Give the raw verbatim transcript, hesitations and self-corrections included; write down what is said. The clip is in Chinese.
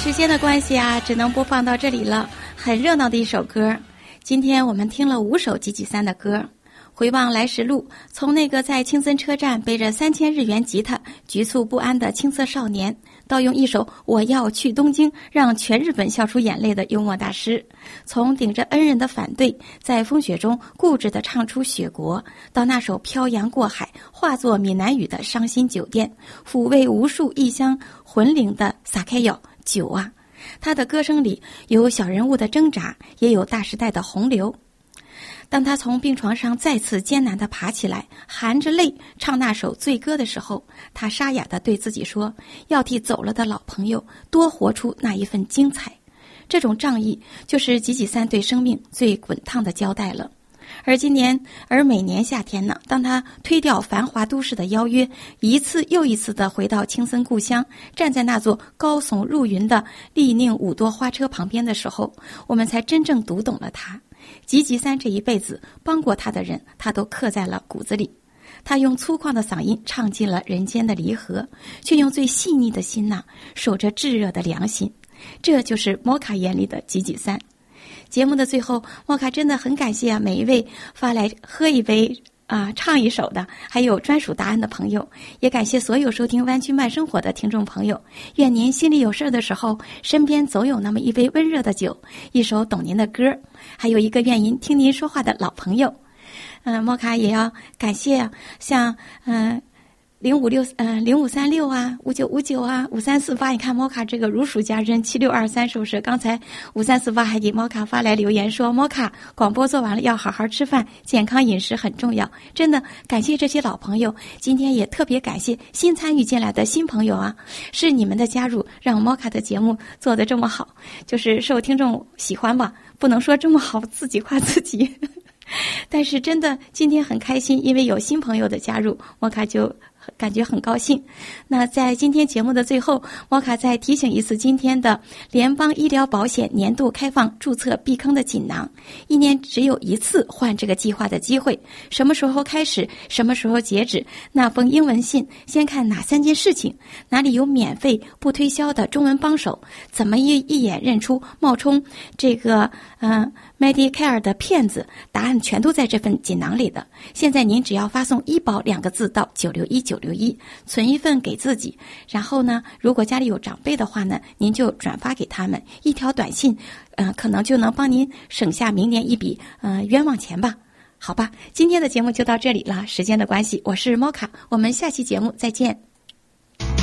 时间的关系啊，只能播放到这里了。很热闹的一首歌，今天我们听了五首吉吉三的歌。回望来时路，从那个在青森车站背着三千日元吉他局促不安的青涩少年，到用一首我要去东京让全日本笑出眼泪的幽默大师，从顶着恩人的反对在风雪中固执地唱出雪国，到那首漂洋过海化作闽南语的伤心酒店，抚慰无数异乡魂灵的撒开药酒啊。他的歌声里有小人物的挣扎，也有大时代的洪流。当他从病床上再次艰难地爬起来，含着泪唱那首醉歌的时候，他沙哑地对自己说，要替走了的老朋友多活出那一份精彩。这种仗义就是吉吉三对生命最滚烫的交代了。而今年而每年夏天呢，当他推掉繁华都市的邀约，一次又一次地回到青森故乡，站在那座高耸入云的立宁五多花车旁边的时候，我们才真正读懂了他。吉吉三这一辈子帮过他的人，他都刻在了骨子里。他用粗犷的嗓音唱尽了人间的离合，却用最细腻的心呐、啊、守着炙热的良心。这就是摩卡眼里的吉吉三。节目的最后，摩卡真的很感谢啊每一位发来喝一杯啊唱一首的，还有专属答案的朋友，也感谢所有收听湾区慢生活的听众朋友。愿您心里有事的时候，身边总有那么一杯温热的酒，一首懂您的歌，还有一个愿意听您说话的老朋友。嗯、呃，摩卡也要感谢像嗯。呃零五六呃零五三六啊，五九五九啊，五三四八，你看摩卡这个如数家珍，七六二三是不是？刚才五三四八还给摩卡发来留言说，摩卡广播做完了要好好吃饭，健康饮食很重要。真的感谢这些老朋友，今天也特别感谢新参与进来的新朋友啊，是你们的加入让摩卡的节目做得这么好，就是受听众喜欢吧，不能说这么好自己夸自己。但是真的今天很开心，因为有新朋友的加入，摩卡就感觉很高兴。那在今天节目的最后，摩卡再提醒一次今天的联邦医疗保险年度开放注册避坑的锦囊，一年只有一次换这个计划的机会，什么时候开始，什么时候截止，那封英文信先看哪三件事情，哪里有免费不推销的中文帮手，怎么一一眼认出冒充这个嗯、呃、Medicare 的骗子，答案全都在这份锦囊里的。现在您只要发送医保两个字到九六一九六一，存一份给自己，然后呢，如果家里有长辈的话呢，您就转发给他们一条短信，呃，可能就能帮您省下明年一笔呃冤枉钱吧。好吧，今天的节目就到这里了，时间的关系，我是摩卡，我们下期节目再见。